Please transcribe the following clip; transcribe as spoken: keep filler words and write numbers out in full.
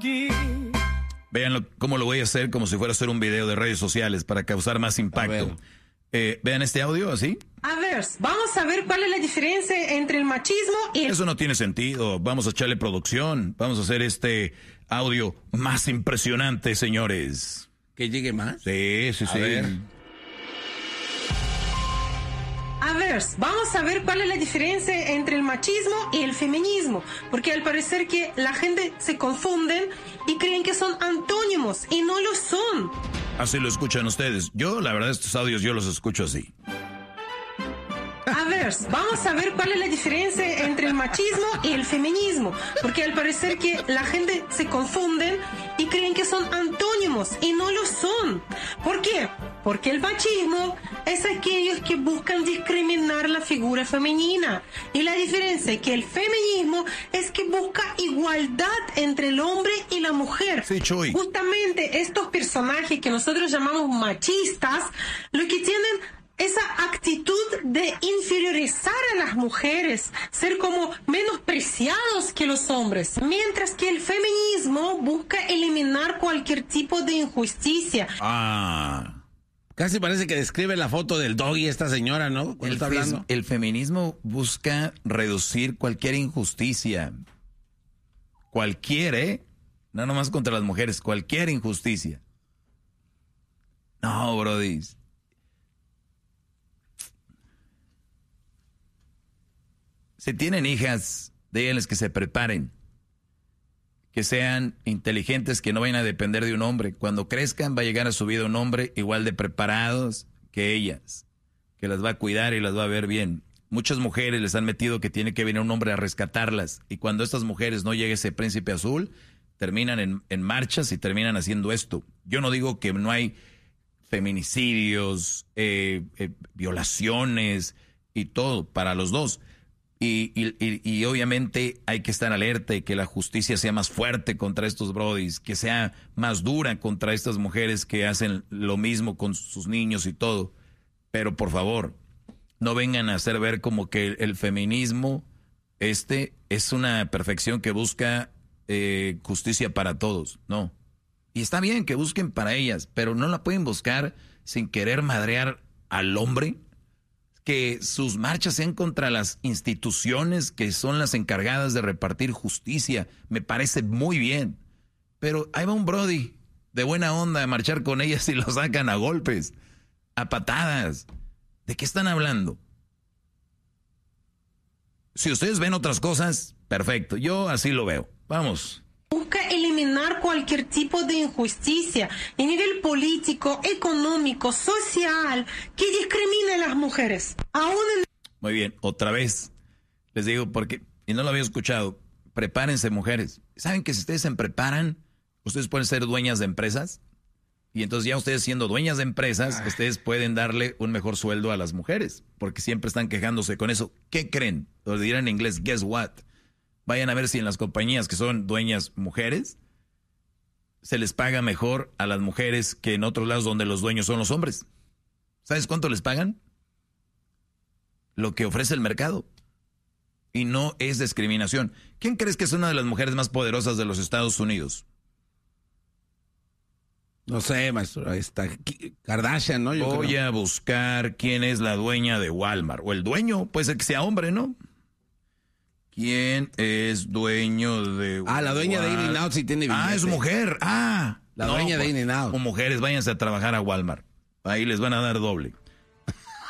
Vean lo, cómo lo voy a hacer, como si fuera a hacer un video de redes sociales para causar más impacto. Eh, vean este audio, así. A ver, vamos a ver cuál es la diferencia entre el machismo y el... Eso no tiene sentido. Vamos a echarle producción. Vamos a hacer este audio más impresionante, señores. ¿Que llegue más? Sí, sí, a sí. Ver. A ver, vamos a ver cuál es la diferencia entre el machismo y el feminismo, porque al parecer que la gente se confunden y creen que son antónimos y no lo son. Así lo escuchan ustedes. Yo, la verdad, estos audios yo los escucho así. A ver, vamos a ver cuál es la diferencia entre el machismo y el feminismo, porque al parecer que la gente se confunden y creen que son antónimos y no lo son. ¿Por qué? Porque el machismo es aquellos que buscan discriminar la figura femenina, y la diferencia es que el feminismo es que busca igualdad entre el hombre y la mujer. Sí, Chuy. Justamente estos personajes que nosotros llamamos machistas, lo que tienen esa actitud de inferiorizar a las mujeres, ser como menospreciados que los hombres, mientras que el feminismo busca eliminar cualquier tipo de injusticia. Ah... Casi parece que describe la foto del doggy esta señora, ¿no? El, está hablando. el feminismo busca reducir cualquier injusticia. Cualquier, ¿eh? No nomás contra las mujeres, cualquier injusticia. No, brody. Si tienen hijas, díganles que se preparen. Que sean inteligentes, que no vayan a depender de un hombre. Cuando crezcan va a llegar a su vida un hombre igual de preparados que ellas, que las va a cuidar y las va a ver bien. Muchas mujeres les han metido que tiene que venir un hombre a rescatarlas, y cuando estas mujeres no llegue ese príncipe azul, terminan en, en marchas y terminan haciendo esto. Yo no digo que no hay feminicidios, eh, eh, violaciones y todo para los dos. Y, y, y, y obviamente hay que estar alerta y que la justicia sea más fuerte contra estos brodis, que sea más dura contra estas mujeres que hacen lo mismo con sus niños y todo. Pero por favor, no vengan a hacer ver como que el, el feminismo este es una perfección que busca eh, justicia para todos. No. Y está bien que busquen para ellas, pero no la pueden buscar sin querer madrear al hombre. Que sus marchas sean contra las instituciones que son las encargadas de repartir justicia. Me parece muy bien. Pero ahí va un brody de buena onda a marchar con ellas y lo sacan a golpes, a patadas. ¿De qué están hablando? Si ustedes ven otras cosas, perfecto. Yo así lo veo. Vamos. Busca eliminar cualquier tipo de injusticia a nivel político, económico, social, que discrimine a las mujeres. Aún en... Muy bien, otra vez les digo porque, y no lo había escuchado, prepárense mujeres. ¿Saben que si ustedes se preparan, ustedes pueden ser dueñas de empresas? Y entonces ya ustedes siendo dueñas de empresas, Ay. ustedes pueden darle un mejor sueldo a las mujeres, porque siempre están quejándose con eso. ¿Qué creen? Lo dirán en inglés, guess what? Vayan a ver si en las compañías que son dueñas mujeres, se les paga mejor a las mujeres que en otros lados donde los dueños son los hombres. ¿Sabes cuánto les pagan? Lo que ofrece el mercado. Y no es discriminación. ¿Quién crees que es una de las mujeres más poderosas de los Estados Unidos? No sé, maestro, está Kardashian, ¿no? Yo Voy creo. a buscar quién es la dueña de Walmart. O el dueño, puede ser que sea hombre, ¿no? ¿Quién es dueño de Ah, la dueña Walmart? de In-N-Out sí tiene billete. Ah, es mujer. Ah. La dueña de In-N-Out. Como mujeres, váyanse a trabajar a Walmart. Ahí les van a dar doble.